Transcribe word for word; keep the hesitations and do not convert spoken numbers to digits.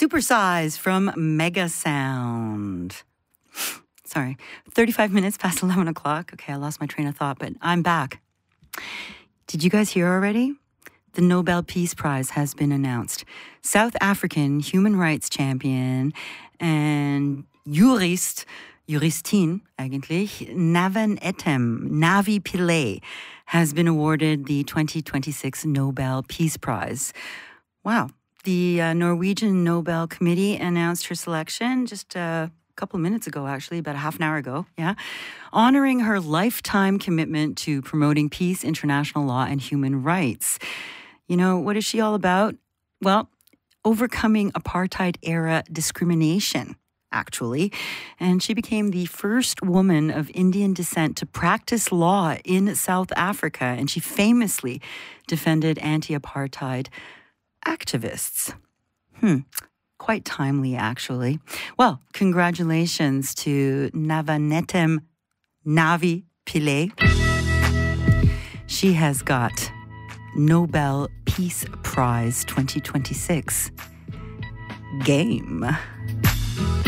Supersize from Mega Sound. Sorry, thirty-five minutes past eleven o'clock. Okay, I lost my train of thought, but I'm back. Did you guys hear already? The Nobel Peace Prize has been announced. South African human rights champion and jurist, juristin eigentlich, Navan-Ethem, Navi Pillay, has been awarded the twenty twenty-six Nobel Peace Prize. Wow. The uh, Norwegian Nobel Committee announced her selection just uh, a couple of minutes ago, actually, about a half an hour ago, yeah, honoring her lifetime commitment to promoting peace, international law, and human rights. You know, what is she all about? Well, overcoming apartheid-era discrimination, actually. And she became the first woman of Indian descent to practice law in South Africa, and she famously defended anti-apartheid activists. Hmm. Quite timely, actually. Well, congratulations to Navan-Ethem Navi Pillay. She has got Nobel Peace Prize twenty twenty-six. Game.